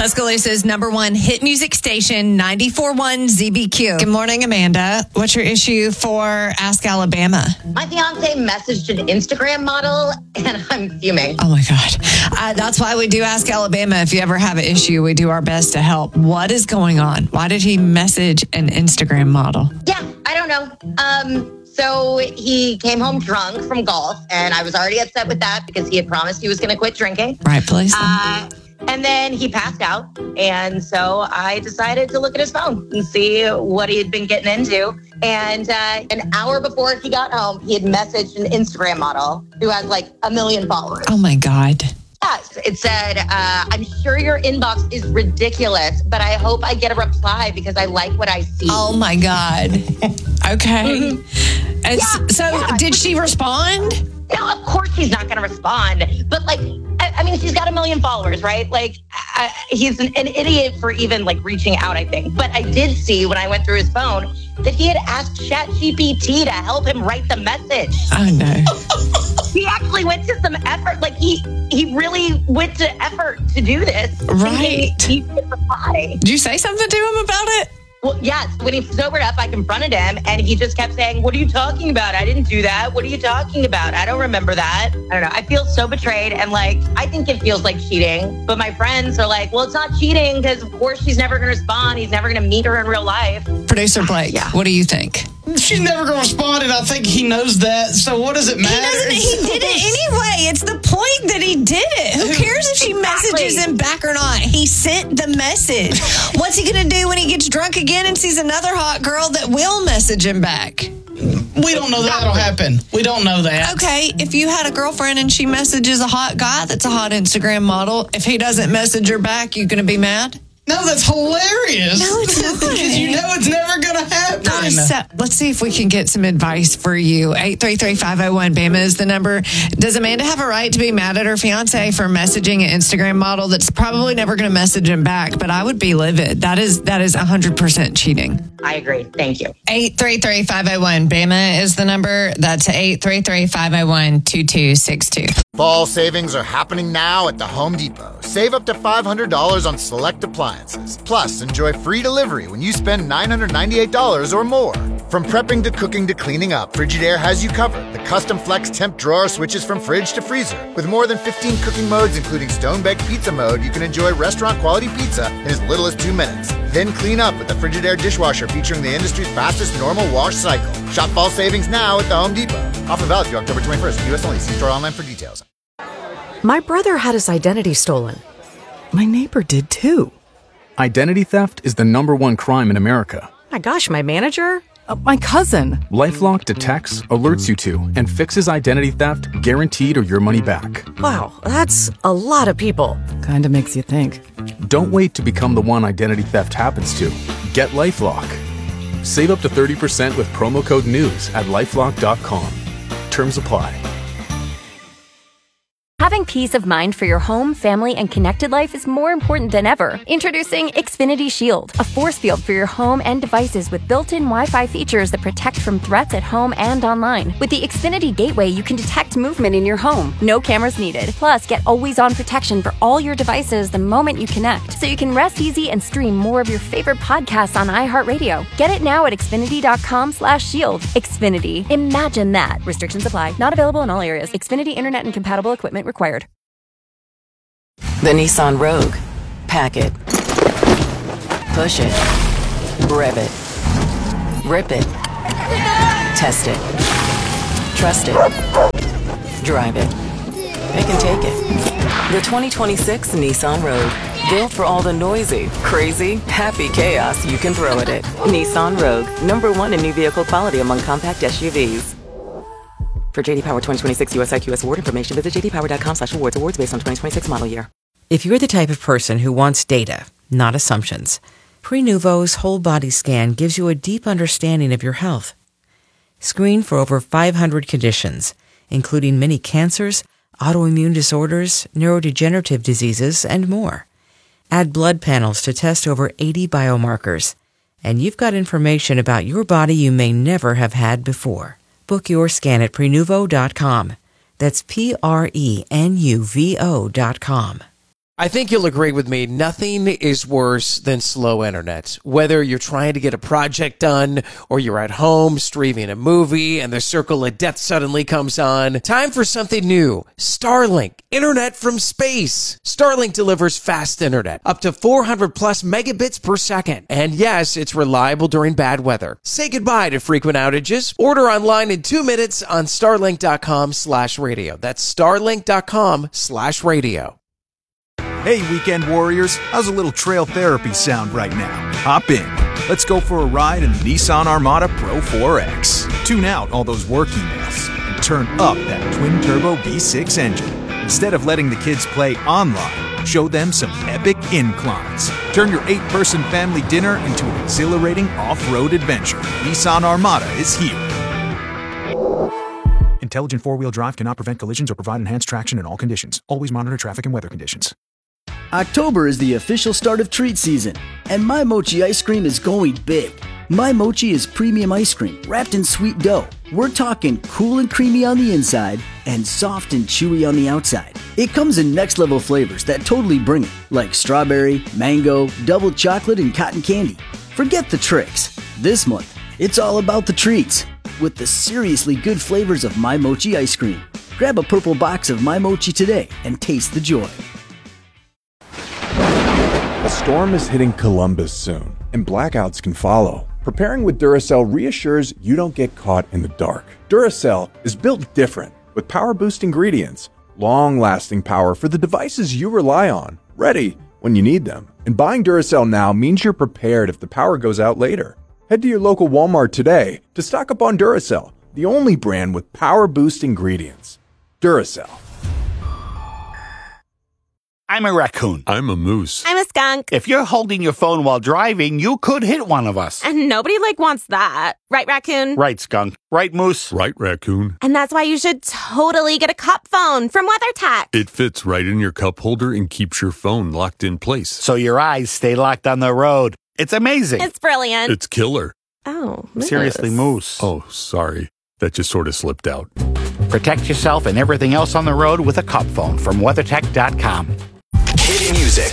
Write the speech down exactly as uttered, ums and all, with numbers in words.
Tuscaloosa's number one hit music station, ninety-four point one Z B Q. Good morning, Amanda. What's your issue for Ask Alabama? My fiance messaged an Instagram model, and I'm fuming. Oh, my God. Uh, that's why we do Ask Alabama. If you ever have an issue, we do our best to help. What is going on? Why did he message an Instagram model? Yeah, I don't know. Um, so he came home drunk from golf, and I was already upset with that because he had promised he was going to quit drinking. Rightfully so. Uh, and then he passed out, and so I decided to look at his phone and see what he had been getting into. And uh, an hour before he got home, he had messaged an Instagram model who has like a million followers. Oh, my God. Yes, it said, uh, I'm sure your inbox is ridiculous, but I hope I get a reply because I like what I see. Oh, my God. Okay. Mm-hmm. And Yeah, so yeah. did she respond? No, of course he's not going to respond. But like, I, I mean, she's got a million followers, right? Like, I, he's an, an idiot for even like reaching out, I think. But I did see when I went through his phone that he had asked ChatGPT to help him write the message. Oh, no. He actually went to some effort. Like he he really went to effort to do this. Right. He, he could reply. Did you say something to him about it? Well, yes. When he sobered up, I confronted him, and he just kept saying, "What are you talking about? I didn't do that. What are you talking about? I don't remember that." I don't know. I feel so betrayed, and like I think it feels like cheating. But my friends are like, "Well, it's not cheating because, of course, she's never going to respond. He's never going to meet her in real life." Producer Blake, Yeah. what do you think? She's never going to respond, and I think he knows that. So what does it matter? He doesn't. He did it anyway. It's the point that he did it. Who cares if she Exactly. messages him back or not? He sent the message. What's he going to do when he gets drunk again and sees another hot girl that will message him back? We don't know that'll happen. We don't know that. Okay, if you had a girlfriend and she messages a hot guy that's a hot Instagram model, if he doesn't message her back, you going to be mad? No, that's hilarious. No, it's not. Because you know it's never going to happen. So, let's see if we can get some advice for you. eight three three, five oh one, B A M A is the number. Does Amanda have a right to be mad at her fiance for messaging an Instagram model that's probably never going to message him back? But I would be livid. That is that is one hundred percent cheating. I agree. Thank you. eight three three, five oh one, B A M A is the number. That's eight three three, five oh one, two two six two. Fall savings are happening now at the Home Depot. Save up to five hundred dollars on select appliances. Plus, enjoy free delivery when you spend nine hundred ninety-eight dollars or more. From prepping to cooking to cleaning up, Frigidaire has you covered. The custom flex temp drawer switches from fridge to freezer. With more than fifteen cooking modes, including stone-baked pizza mode, you can enjoy restaurant-quality pizza in as little as two minutes. Then clean up with the Frigidaire dishwasher featuring the industry's fastest normal wash cycle. Shop fall savings now at the Home Depot. Offer valid through October twenty-first. U S only. See store online for details. My brother had his identity stolen. My neighbor did too. Identity theft is the number one crime in America. My gosh, my manager? Uh, my cousin. LifeLock detects, alerts you to, and fixes identity theft guaranteed or your money back. Wow, that's a lot of people. Kinda makes you think. Don't wait to become the one identity theft happens to. Get LifeLock. Save up to thirty percent with promo code NEWS at lifelock dot com. Terms apply. Having peace of mind for your home, family, and connected life is more important than ever. Introducing Xfinity Shield, a force field for your home and devices with built-in Wi-Fi features that protect from threats at home and online. With the Xfinity Gateway, you can detect movement in your home. No cameras needed. Plus, get always-on protection for all your devices the moment you connect, so you can rest easy and stream more of your favorite podcasts on iHeartRadio. Get it now at xfinity.com slash shield. Xfinity. Imagine that. Restrictions apply. Not available in all areas. Xfinity Internet and compatible equipment required. The Nissan Rogue. Pack it. Push it. Rev it. Rip it. Test it. Trust it. Drive it. It can take it. The twenty twenty-six Nissan Rogue. Built for all the noisy, crazy, happy chaos you can throw at it. Nissan Rogue. Number one in new vehicle quality among compact S U Vs. For J D Power twenty twenty-six U S I Q S award information, visit j d power dot com slash awards. Awards based on twenty twenty-six model year. If you're the type of person who wants data, not assumptions, Prenuvo's whole body scan gives you a deep understanding of your health. Screen for over five hundred conditions, including many cancers, autoimmune disorders, neurodegenerative diseases, and more. Add blood panels to test over eighty biomarkers, and you've got information about your body you may never have had before. Book your scan at prenuvo dot com. That's P R E N U V O dot com. I think you'll agree with me. Nothing is worse than slow internet. Whether you're trying to get a project done or you're at home streaming a movie and the circle of death suddenly comes on. Time for something new. Starlink. Internet from space. Starlink delivers fast internet. Up to four hundred plus megabits per second. And yes, it's reliable during bad weather. Say goodbye to frequent outages. Order online in two minutes on starlink.com slash radio. That's starlink.com slash radio. Hey, weekend warriors, how's a little trail therapy sound right now? Hop in. Let's go for a ride in the Nissan Armada Pro four X. Tune out all those work emails and turn up that twin-turbo V six engine. Instead of letting the kids play online, show them some epic inclines. Turn your eight-person family dinner into an exhilarating off-road adventure. Nissan Armada is here. Intelligent four-wheel drive cannot prevent collisions or provide enhanced traction in all conditions. Always monitor traffic and weather conditions. October is the official start of treat season, and My Mochi ice cream is going big. My Mochi is premium ice cream wrapped in sweet dough. We're talking cool and creamy on the inside and soft and chewy on the outside. It comes in next level flavors that totally bring it, like strawberry, mango, double chocolate, and cotton candy. Forget the tricks. This month, it's all about the treats with the seriously good flavors of My Mochi ice cream. Grab a purple box of My Mochi today and taste the joy. A storm is hitting Columbus soon, and blackouts can follow. Preparing with Duracell reassures you don't get caught in the dark. Duracell is built different, with power boost ingredients, long-lasting power for the devices you rely on, ready when you need them. And buying Duracell now means you're prepared if the power goes out later. Head to your local Walmart today to stock up on Duracell, the only brand with power boost ingredients. Duracell. I'm a raccoon. I'm a moose. I'm a skunk. If you're holding your phone while driving, you could hit one of us. And nobody, like, wants that. Right, raccoon? Right, skunk. Right, moose? Right, raccoon. And that's why you should totally get a cup phone from WeatherTech. It fits right in your cup holder and keeps your phone locked in place. So your eyes stay locked on the road. It's amazing. It's brilliant. It's killer. Oh, moose. Seriously, moose. Oh, sorry. That just sort of slipped out. Protect yourself and everything else on the road with a cup phone from WeatherTech dot com.